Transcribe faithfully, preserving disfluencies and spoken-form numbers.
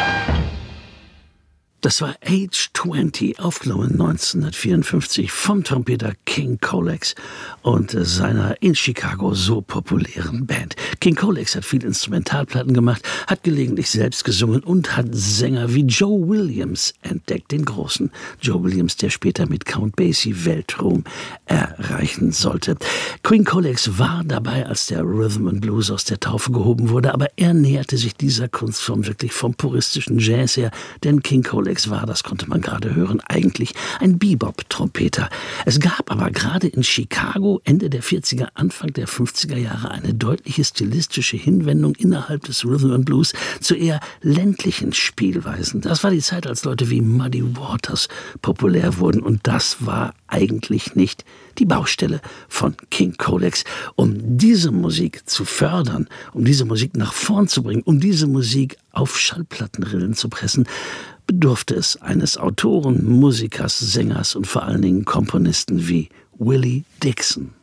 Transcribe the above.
Das war Age zwanzig, aufgenommen neunzehnhundertvierundfünfzig vom Trompeter King Kolex und seiner in Chicago so populären Band. King Kolex hat viele Instrumentalplatten gemacht, hat gelegentlich selbst gesungen und hat Sänger wie Joe Williams entdeckt, den großen Joe Williams, der später mit Count Basie Weltruhm erreichen sollte. King Kolex war dabei, als der Rhythm and Blues aus der Taufe gehoben wurde, aber er näherte sich dieser Kunstform wirklich vom puristischen Jazz her, denn King Kolex war, das konnte man gerade hören, eigentlich ein Bebop-Trompeter. Es gab aber gerade in Chicago Ende der vierziger, Anfang der fünfziger Jahre eine deutliche stilistische Hinwendung innerhalb des Rhythm and Blues zu eher ländlichen Spielweisen. Das war die Zeit, als Leute wie Muddy Waters populär wurden, und das war eigentlich nicht die Baustelle von King Kolex. Um diese Musik zu fördern, um diese Musik nach vorn zu bringen, um diese Musik auf Schallplattenrillen zu pressen, bedurfte es eines Autoren, Musikers, Sängers und vor allen Dingen Komponisten wie Willie Dixon.